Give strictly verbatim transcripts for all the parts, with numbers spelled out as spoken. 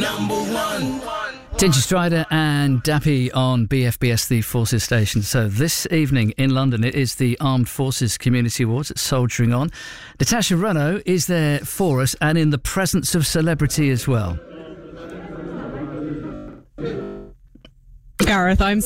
number one. Tingy Strider and Dappy on B F B S, the Forces station. So this evening in London, it is the Armed Forces Community Awards at Soldiering On. Natasha Runno is there for us and in the presence of celebrity as well. Gareth, I'm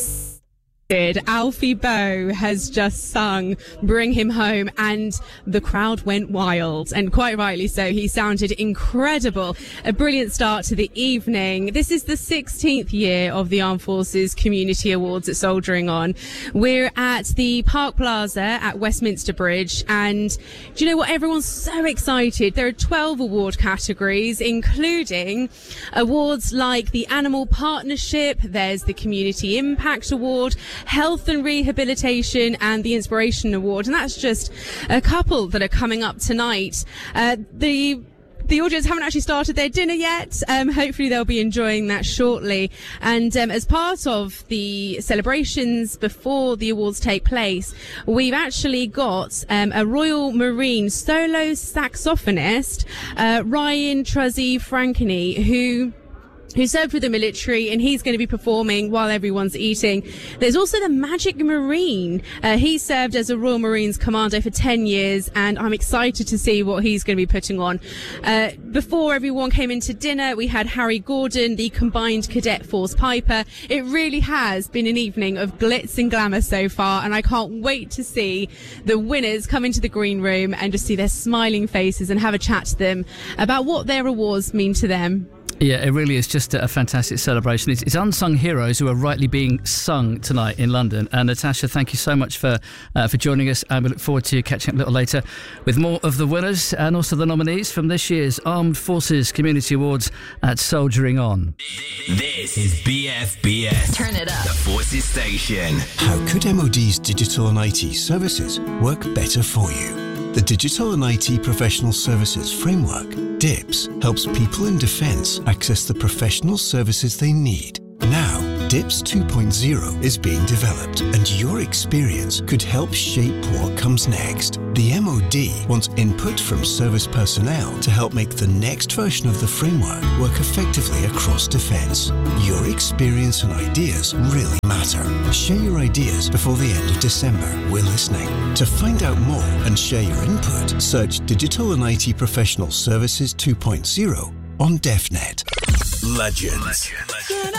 Alfie Boe has just sung Bring Him Home and the crowd went wild, and quite rightly so. He sounded incredible. A brilliant start to the evening. This is the sixteenth year of the Armed Forces Community Awards at Soldiering On. We're at the Park Plaza at Westminster Bridge, and do you know what? Everyone's so excited. There are twelve award categories, including awards like the Animal Partnership, there's the Community Impact Award, Health and Rehabilitation, and the Inspiration Award. And that's just a couple that are coming up tonight. Uh, the The audience haven't actually started their dinner yet. Um, hopefully they'll be enjoying that shortly. And um, as part of the celebrations before the awards take place, we've actually got um, a Royal Marine solo saxophonist, uh, Ryan Truzzy Frankeny, who... who served with the military, and he's going to be performing while everyone's eating. There's also the Magic Marine. Uh, he served as a Royal Marines Commando for ten years, and I'm excited to see what he's going to be putting on. Uh, before everyone came into dinner, we had Harry Gordon, the Combined Cadet Force Piper. It really has been an evening of glitz and glamour so far, and I can't wait to see the winners come into the green room and just see their smiling faces and have a chat to them about what their awards mean to them. Yeah, it really is just a fantastic celebration. It's, it's unsung heroes who are rightly being sung tonight in London. And Natasha, thank you so much for uh, for joining us. And we look forward to catching up a little later with more of the winners and also the nominees from this year's Armed Forces Community Awards at Soldiering On. This is B F B S. Turn it up. The Forces station. How could M O D's digital and I T services work better for you? The Digital and I T Professional Services Framework, D I P S, helps people in defence access the professional services they need. Now, D I P S two point oh is being developed, and your experience could help shape what comes next. The M O D wants input from service personnel to help make the next version of the framework work effectively across defence. Your experience and ideas really matter. Share your ideas before the end of December. We're listening. To find out more and share your input, search Digital and I T Professional Services two point oh on DefNet. Legends. Legends.